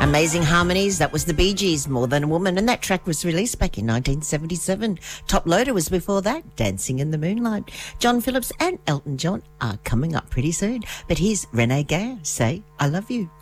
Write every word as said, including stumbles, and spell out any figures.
Amazing harmonies. That was the Bee Gees, More Than a Woman, and that track was released back in nineteen seventy-seven. Top Loader was before that, Dancing in the Moonlight. John Phillips and Elton John are coming up pretty soon. But here's Renee Gayer, Say I Love You.